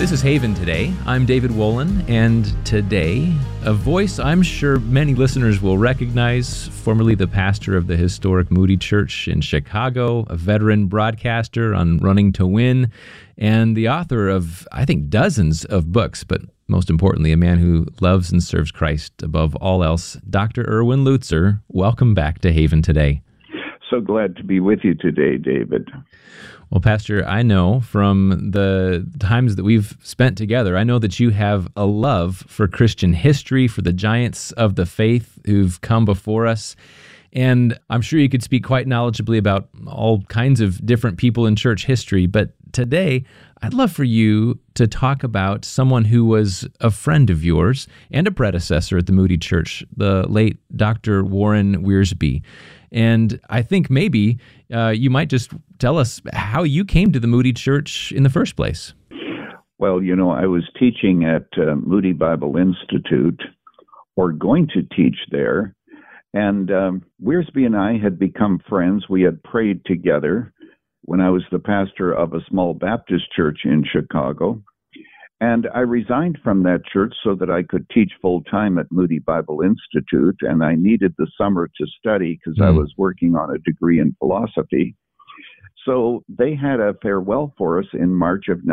This is Haven Today. I'm David Wolin, and today, a voice I'm sure many listeners will recognize, formerly the pastor of the historic Moody Church in Chicago, a veteran broadcaster on Running to Win, and the author of, I think, dozens of books, but most importantly, a man who loves and serves Christ above all else, Dr. Erwin Lutzer. Welcome back to Haven Today. So glad to be with you today, David. Well, Pastor, I know from the times that we've spent together, I know that you have a love for Christian history, for the giants of the faith who've come before us. And I'm sure you could speak quite knowledgeably about all kinds of different people in church history. But today, I'd love for you to talk about someone who was a friend of yours and a predecessor at the Moody Church, the late Dr. Warren Wiersbe. And I think maybe you might just tell us how you came to the Moody Church in the first place. Well, you know, I was teaching at Moody Bible Institute, or going to teach there, and Wiersbe and I had become friends. We had prayed together when I was the pastor of a small Baptist church in Chicago. And I resigned from that church so that I could teach full-time at Moody Bible Institute, and I needed the summer to study because I was working on a degree in philosophy. So they had a farewell for us in March of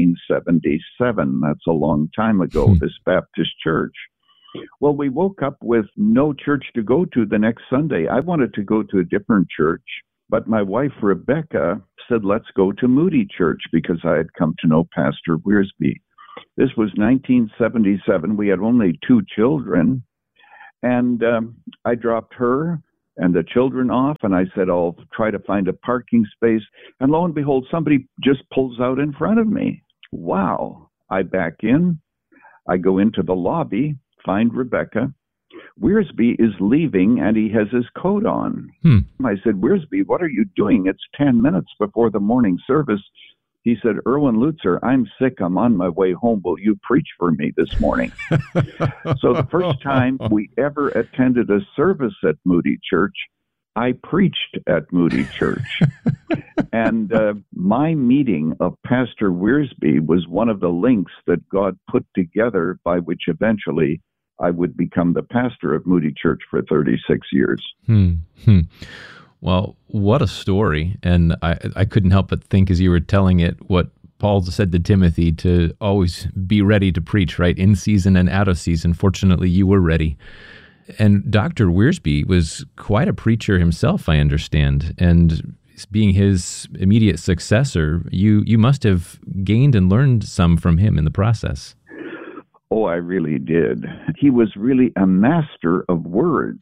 1977. That's a long time ago, this Baptist church. Well, we woke up with no church to go to the next Sunday. I wanted to go to a different church, but my wife, Rebecca, said, let's go to Moody Church because I had come to know Pastor Wiersbe. This was 1977. We had only 2 children, and I dropped her and the children off, and I said, I'll try to find a parking space. And lo and behold, somebody just pulls out in front of me. Wow. I back in. I go into the lobby, find Rebecca. Wiersbe is leaving, and he has his coat on. I said, Wiersbe, what are you doing? It's 10 minutes before the morning service. He said, Erwin Lutzer, I'm sick. I'm on my way home. Will you preach for me this morning? So the first time we ever attended a service at Moody Church, I preached at Moody Church. And my meeting of Pastor Wiersbe was one of the links that God put together by which eventually I would become the pastor of Moody Church for 36 years. Well, what a story. And I couldn't help but think as you were telling it what Paul said to Timothy, to always be ready to preach, right? In season and out of season. Fortunately, you were ready. And Dr. Wiersbe was quite a preacher himself, I understand. And being his immediate successor, you must have gained and learned some from him in the process. Oh, I really did. He was really a master of words.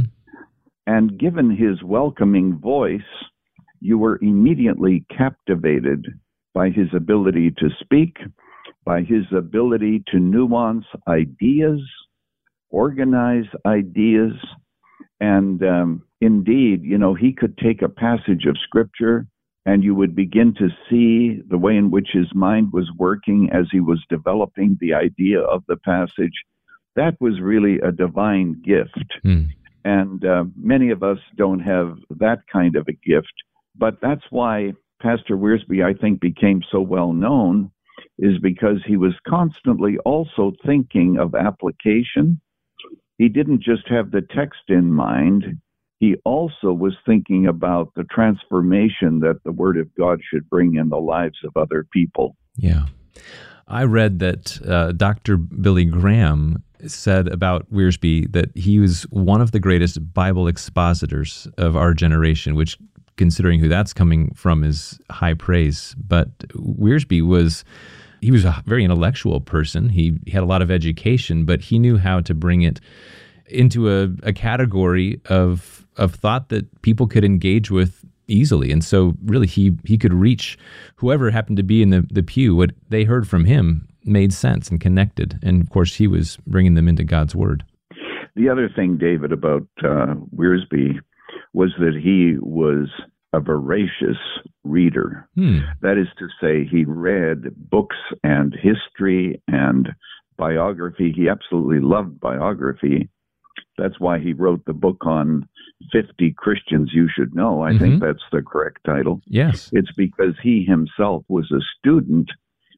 And given his welcoming voice, you were immediately captivated by his ability to speak, by his ability to nuance ideas, organize ideas. And indeed, you know, he could take a passage of Scripture and you would begin to see the way in which his mind was working as he was developing the idea of the passage. That was really a divine gift. And many of us don't have that kind of a gift. But that's why Pastor Wiersbe, I think, became so well known, is because he was constantly also thinking of application. He didn't just have the text in mind. He also was thinking about the transformation that the Word of God should bring in the lives of other people. Yeah. I read that Dr. Billy Graham said about Wiersbe that he was one of the greatest Bible expositors of our generation, which, considering who that's coming from, is high praise. But Wiersbe was a very intellectual person. He had a lot of education, but he knew how to bring it into a category of thought that people could engage with easily. And so really he could reach whoever happened to be in the pew. What they heard from him made sense and connected. And of course, he was bringing them into God's Word. The other thing, David, about Wiersbe was that he was a voracious reader. That is to say, he read books and history and biography. He absolutely loved biography. That's why he wrote the book on 50 Christians You Should Know. I think that's the correct title. Yes. It's because he himself was a student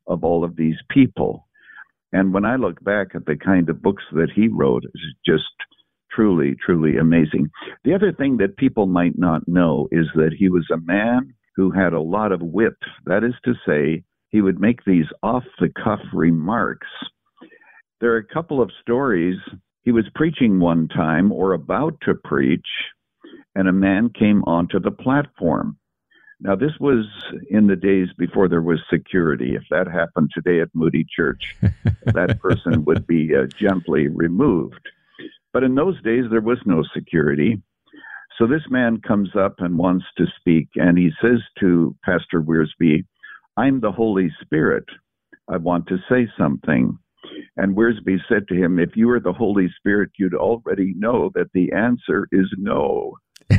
of all of these people. And when I look back at the kind of books that he wrote, it's just truly, truly amazing. The other thing that people might not know is that he was a man who had a lot of wit. That is to say, he would make these off-the-cuff remarks. There are a couple of stories. He was preaching one time, or about to preach, and a man came onto the platform. Now, this was in the days before there was security. If that happened today at Moody Church, that person would be gently removed. But in those days, there was no security. So this man comes up and wants to speak, and he says to Pastor Wiersbe, "I'm the Holy Spirit. I want to say something." And Wiersbe said to him, "If you were the Holy Spirit, you'd already know that the answer is no."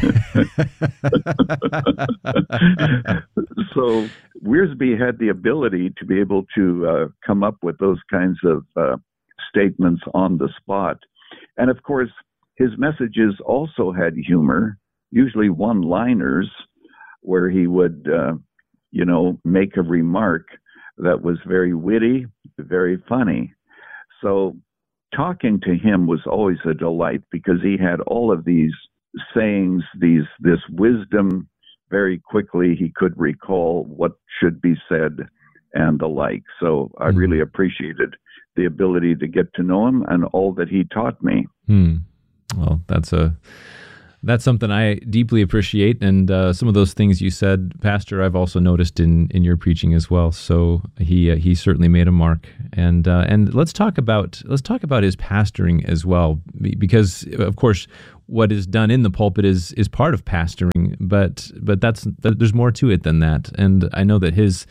So Wiersbe had the ability to be able to come up with those kinds of statements on the spot. And of course, his messages also had humor, usually one-liners, where he would, make a remark that was very witty, very funny. So talking to him was always a delight because he had all of these sayings, this wisdom. Very quickly he could recall what should be said and the like. So I really appreciated the ability to get to know him and all that he taught me. Well, that's something I deeply appreciate, and some of those things you said, Pastor, I've also noticed in your preaching as well. So he certainly made a mark, and let's talk about his pastoring as well, because of course what is done in the pulpit is part of pastoring, but there's more to it than that, and I know that his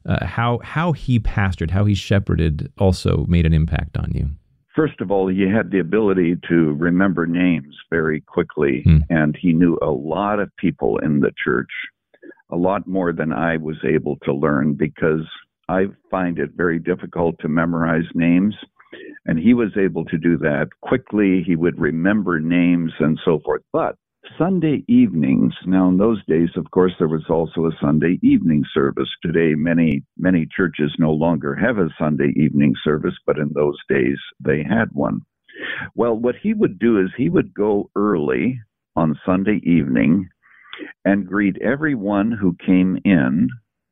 how he pastored, how he shepherded, also made an impact on you. First of all, he had the ability to remember names very quickly, and he knew a lot of people in the church, a lot more than I was able to learn, because I find it very difficult to memorize names, and he was able to do that quickly. He would remember names and so forth. But Sunday evenings, now in those days, of course, there was also a Sunday evening service. Today, many churches no longer have a Sunday evening service, but in those days, they had one. Well, what he would do is he would go early on Sunday evening and greet everyone who came in.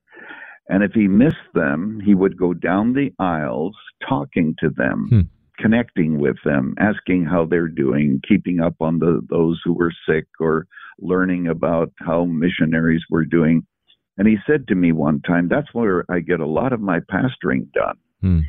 And if he missed them, he would go down the aisles talking to them. Connecting with them, asking how they're doing, keeping up on those who were sick, or learning about how missionaries were doing. And he said to me one time, "That's where I get a lot of my pastoring done."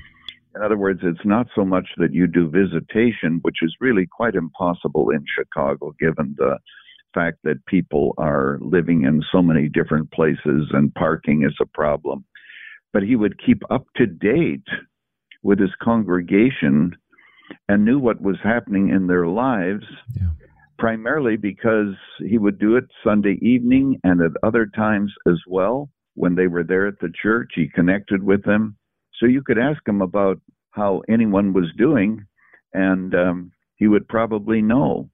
In other words, it's not so much that you do visitation, which is really quite impossible in Chicago, given the fact that people are living in so many different places and parking is a problem. But he would keep up to date with his congregation and knew what was happening in their lives, primarily because he would do it Sunday evening and at other times as well. When they were there at the church, he connected with them. So you could ask him about how anyone was doing, and he would probably know.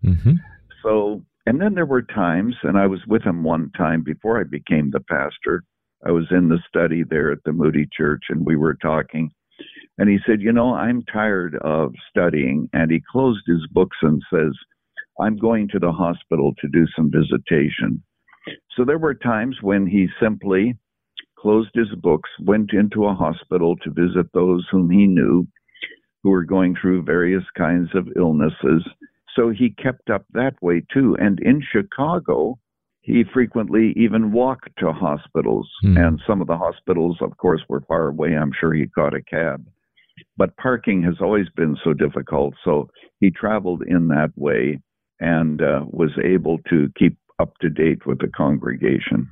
So, and then there were times, and I was with him one time before I became the pastor. I was in the study there at the Moody Church, and we were talking. And he said, "I'm tired of studying." And he closed his books and says, "I'm going to the hospital to do some visitation." So there were times when he simply closed his books, went into a hospital to visit those whom he knew who were going through various kinds of illnesses. So he kept up that way too. And in Chicago, he frequently even walked to hospitals. And some of the hospitals, of course, were far away. I'm sure he caught a cab. But parking has always been so difficult, so he traveled in that way and was able to keep up to date with the congregation.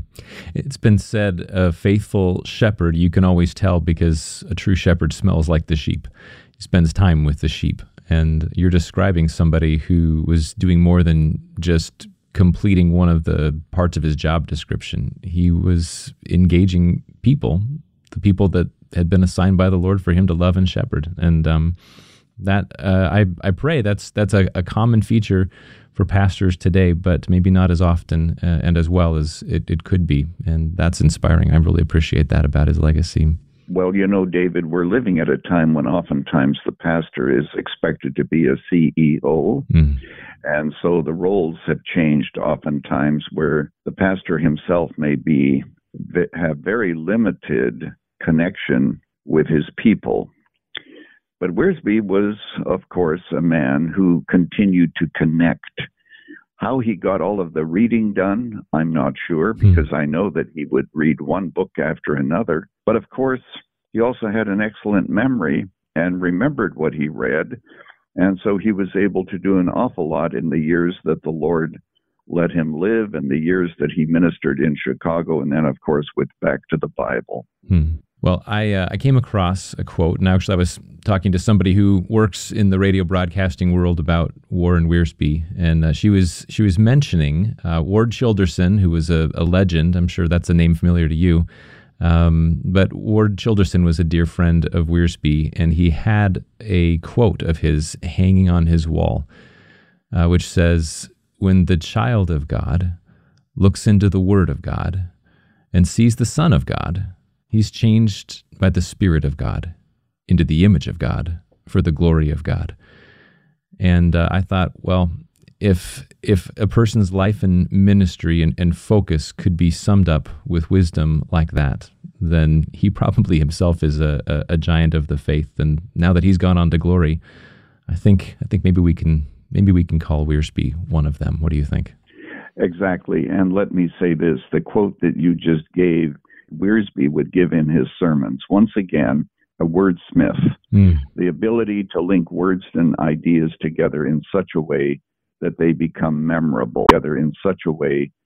It's been said, a faithful shepherd, you can always tell, because a true shepherd smells like the sheep. He spends time with the sheep. And you're describing somebody who was doing more than just completing one of the parts of his job description. He was engaging people, the people that had been assigned by the Lord for him to love and shepherd. And that I pray that's a common feature for pastors today, but maybe not as often and as well as it could be. And that's inspiring. I really appreciate that about his legacy. Well, David, we're living at a time when oftentimes the pastor is expected to be a CEO. And so the roles have changed oftentimes where the pastor himself may have very limited connection with his people. But Wiersbe was, of course, a man who continued to connect. How he got all of the reading done, I'm not sure, because I know that he would read one book after another. But of course, he also had an excellent memory and remembered what he read. And so he was able to do an awful lot in the years that the Lord let him live and the years that he ministered in Chicago, and then, of course, went back to the Bible. Well, I came across a quote, and actually I was talking to somebody who works in the radio broadcasting world about Warren Wiersbe, and she was mentioning Ward Childerson, who was a legend. I'm sure that's a name familiar to you. But Ward Childerson was a dear friend of Wiersbe, and he had a quote of his hanging on his wall, which says, "When the child of God looks into the Word of God and sees the Son of God, he's changed by the Spirit of God into the image of God for the glory of God." And I thought, well, if a person's life and ministry and focus could be summed up with wisdom like that, then he probably himself is a giant of the faith. And now that he's gone on to glory, I think maybe we can call Wiersbe one of them. What do you think? Exactly. And let me say this, the quote that you just gave, Wiersbe would give in his sermons. Once again, a wordsmith, the ability to link words and ideas together in such a way that they become memorable, together in such a way